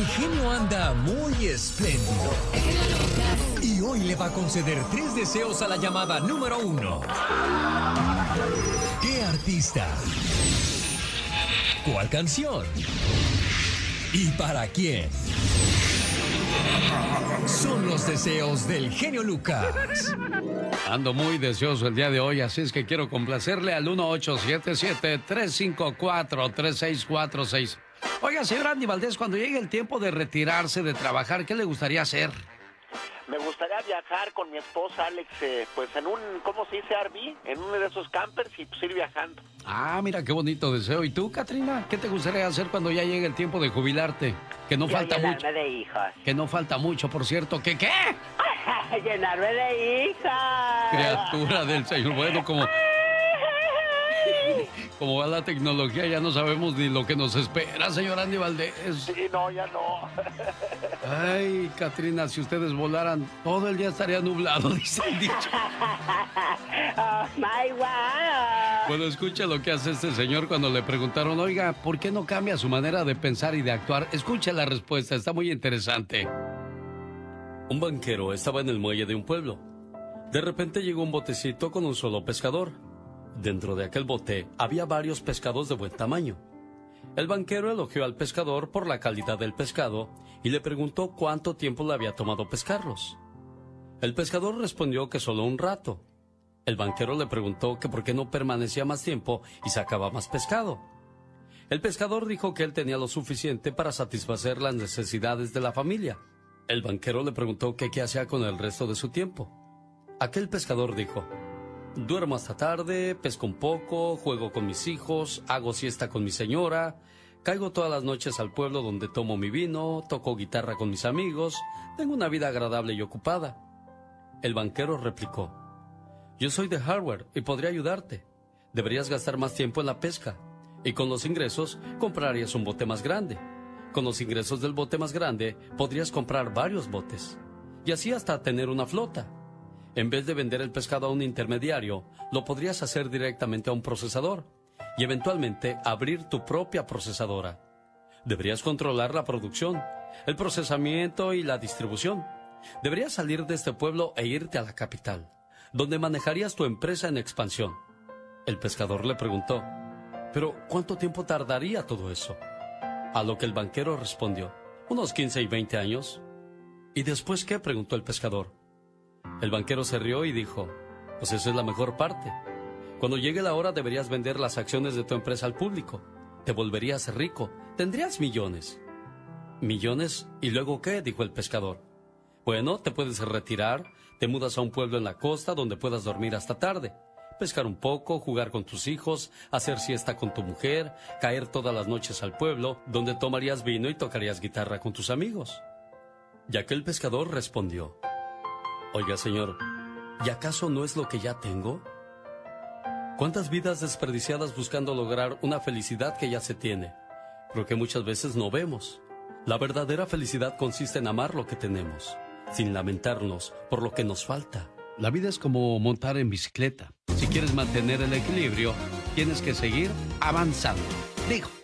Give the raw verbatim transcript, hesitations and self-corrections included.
genio anda muy espléndido. Y hoy le va a conceder tres deseos a la llamada número uno. ¿Qué artista? ¿Cuál canción? ¿Y para quién? Son los deseos del genio Lucas. Ando muy deseoso el día de hoy, así es que quiero complacerle al uno ocho siete siete, tres cinco cuatro, tres seis cuatro seis. Oiga, señor Andy Valdés, cuando llegue el tiempo de retirarse de trabajar, ¿qué le gustaría hacer? Me gustaría viajar con mi esposa Alex, eh, pues en un, ¿cómo se dice, R V? En uno de esos campers y pues ir viajando. Ah, mira, qué bonito deseo. ¿Y tú, Katrina? ¿Qué te gustaría hacer cuando ya llegue el tiempo de jubilarte? Que no Yo falta mucho. llenarme de hijos. Que no falta mucho, por cierto. ¿Qué qué? Llenarme de hijas. Criatura del Señor. Bueno, como... Como va la tecnología, ya no sabemos ni lo que nos espera, señor Andy Valdés. Sí, no, ya no. Ay, Katrina, si ustedes volaran, todo el día estaría nublado, dice el dicho. Oh, my wow. Bueno, escucha lo que hace este señor cuando le preguntaron, oiga, ¿por qué no cambia su manera de pensar y de actuar? Escucha la respuesta, está muy interesante. Un banquero estaba en el muelle de un pueblo. De repente llegó un botecito con un solo pescador. Dentro de aquel bote había varios pescados de buen tamaño. El banquero elogió al pescador por la calidad del pescado y le preguntó cuánto tiempo le había tomado pescarlos. El pescador respondió que solo un rato. El banquero le preguntó que por qué no permanecía más tiempo y sacaba más pescado. El pescador dijo que él tenía lo suficiente para satisfacer las necesidades de la familia. El banquero le preguntó que qué hacía con el resto de su tiempo. Aquel pescador dijo: duermo hasta tarde, pesco un poco, juego con mis hijos, hago siesta con mi señora, caigo todas las noches al pueblo donde tomo mi vino, toco guitarra con mis amigos, tengo una vida agradable y ocupada. El banquero replicó: yo soy de Harvard y podría ayudarte. Deberías gastar más tiempo en la pesca, y con los ingresos comprarías un bote más grande. Con los ingresos del bote más grande podrías comprar varios botes, y así hasta tener una flota. En vez de vender el pescado a un intermediario, lo podrías hacer directamente a un procesador y eventualmente abrir tu propia procesadora. Deberías controlar la producción, el procesamiento y la distribución. Deberías salir de este pueblo e irte a la capital, donde manejarías tu empresa en expansión. El pescador le preguntó: ¿pero cuánto tiempo tardaría todo eso? A lo que el banquero respondió: unos quince y veinte años. ¿Y después qué?, preguntó el pescador. El banquero se rió y dijo: pues esa es la mejor parte. Cuando llegue la hora deberías vender las acciones de tu empresa al público. Te volverías rico, tendrías millones. ¿Millones? ¿Y luego qué?, dijo el pescador. Bueno, te puedes retirar, te mudas a un pueblo en la costa donde puedas dormir hasta tarde, pescar un poco, jugar con tus hijos, hacer siesta con tu mujer, caer todas las noches al pueblo donde tomarías vino y tocarías guitarra con tus amigos. Y aquel pescador respondió: oiga, señor, ¿y acaso no es lo que ya tengo? ¿Cuántas vidas desperdiciadas buscando lograr una felicidad que ya se tiene, pero que muchas veces no vemos? La verdadera felicidad consiste en amar lo que tenemos, sin lamentarnos por lo que nos falta. La vida es como montar en bicicleta. Si quieres mantener el equilibrio, tienes que seguir avanzando. Digo,